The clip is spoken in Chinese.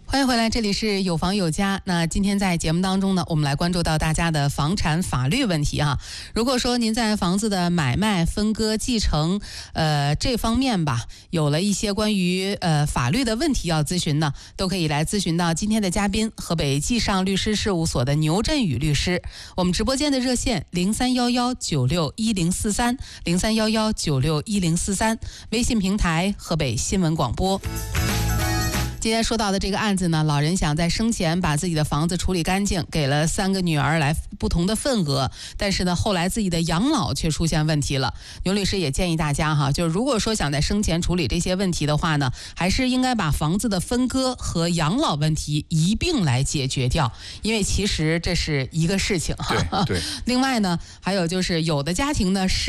欢迎回来，这里是有房有家。那今天在节目当中呢，我们来关注到大家的房产法律问题啊。如果说您在房子的买卖、分割、继承这方面吧，有了一些关于法律的问题要咨询呢，都可以来咨询到今天的嘉宾，河北纪上律师事务所的牛振宇律师。我们直播间的热线0311961043，0311961043，微信平台河北新闻广播。今天说到的这个案子呢，老人想在生前把自己的房子处理干净，给了3个女儿来不同的份额，但是呢，后来自己的养老却出现问题了。牛律师也建议大家哈，就是如果说想在生前处理这些问题的话呢，还是应该把房子的分割和养老问题一并来解决掉，因为其实这是一个事情哈。 对。 另外呢，还有就是有的家庭呢是